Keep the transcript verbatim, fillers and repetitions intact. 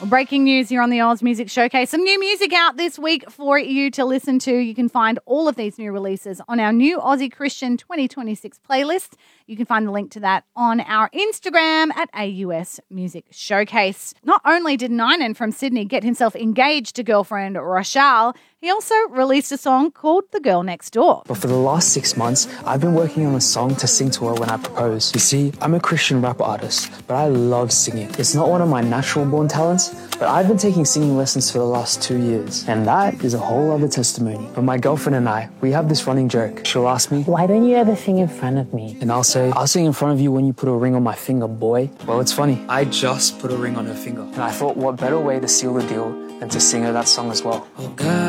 Breaking news here on the Oz Music Showcase. Some new music out this week for you to listen to. You can find all of these new releases on our new Aussie Christian twenty twenty-six playlist. You can find the link to that on our Instagram at A U S Music Showcase. Not only did Ninen from Sydney get himself engaged to girlfriend Rochelle, he also released a song called The Girl Next Door. But for the last six months, I've been working on a song to sing to her when I propose. You see, I'm a Christian rap artist, but I love singing. It's not one of my natural-born talents, but I've been taking singing lessons for the last two years. And that is a whole other testimony. But my girlfriend and I, we have this running joke. She'll ask me, "Why don't you ever sing in front of me?" And I'll say, "I'll sing in front of you when you put a ring on my finger, boy." Well, it's funny. I just put a ring on her finger. And I thought, what better way to seal the deal than to sing her that song as well. Oh, God.